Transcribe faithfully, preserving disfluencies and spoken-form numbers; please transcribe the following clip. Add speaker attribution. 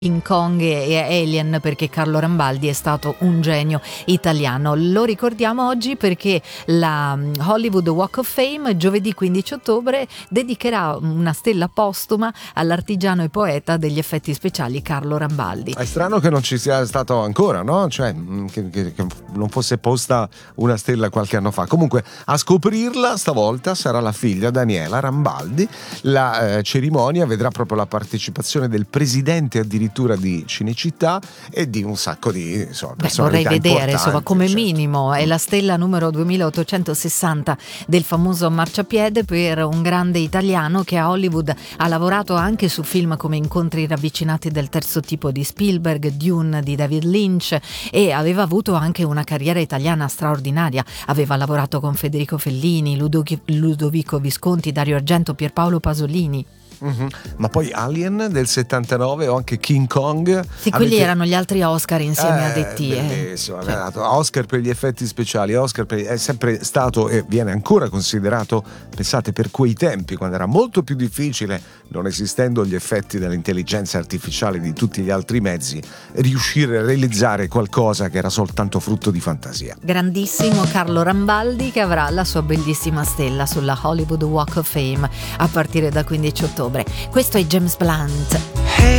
Speaker 1: King Kong e Alien, perché Carlo Rambaldi è stato un genio italiano. Lo ricordiamo oggi perché la Hollywood Walk of Fame giovedì quindici ottobre dedicherà una stella postuma all'artigiano e poeta degli effetti speciali Carlo Rambaldi.
Speaker 2: È strano che non ci sia stato ancora, no? Cioè che, che, che non fosse posta una stella qualche anno fa. Comunque a scoprirla stavolta sarà la figlia Daniela Rambaldi. La eh, cerimonia vedrà proprio la partecipazione del presidente addirittura di Cinecittà e di un sacco di insomma,
Speaker 1: Beh, vorrei vedere, insomma, come
Speaker 2: certo.
Speaker 1: minimo è la stella numero duemilaottocentosessanta del famoso marciapiede per un grande italiano che a Hollywood ha lavorato anche su film come Incontri ravvicinati del terzo tipo di Spielberg, Dune di David Lynch, e aveva avuto anche una carriera italiana straordinaria. Aveva lavorato con Federico Fellini, Ludovico, Ludovico Visconti, Dario Argento, Pierpaolo Pasolini.
Speaker 2: Mm-hmm. Ma poi Alien del settantanove o anche King Kong.
Speaker 1: Sì, quelli
Speaker 2: avete...
Speaker 1: erano gli altri Oscar insieme
Speaker 2: eh,
Speaker 1: a D T.
Speaker 2: Bellissimo,
Speaker 1: Eh.
Speaker 2: cioè. Oscar per gli effetti speciali, Oscar per... è sempre stato e viene ancora considerato, pensate, per quei tempi quando era molto più difficile, non esistendo gli effetti dell'intelligenza artificiale di tutti gli altri mezzi, riuscire a realizzare qualcosa che era soltanto frutto di fantasia.
Speaker 1: Grandissimo Carlo Rambaldi, che avrà la sua bellissima stella sulla Hollywood Walk of Fame a partire da quindici ottobre. Questo è James Blunt.